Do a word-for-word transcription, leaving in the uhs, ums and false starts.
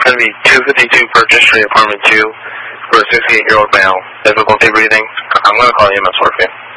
going to be two fifty-two Purchase Street, Apartment two, for a sixty-eight-year-old male. Difficulty breathing. I'm going to call E M S for you.